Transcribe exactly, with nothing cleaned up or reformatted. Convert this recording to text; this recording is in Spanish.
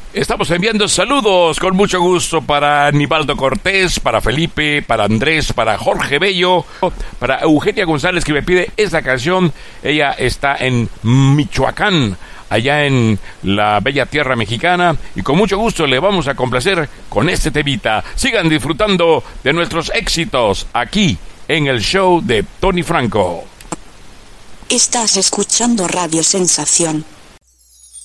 Estamos enviando saludos con mucho gusto para Nivaldo Cortés, para Felipe, para Andrés, para Jorge Bello, para Eugenia González, que me pide esta canción. Ella está en Michoacán, allá en la bella tierra mexicana, y con mucho gusto le vamos a complacer con este temita. Sigan disfrutando de nuestros éxitos aquí en el show de Tony Franco. Estás escuchando Radio Sensación.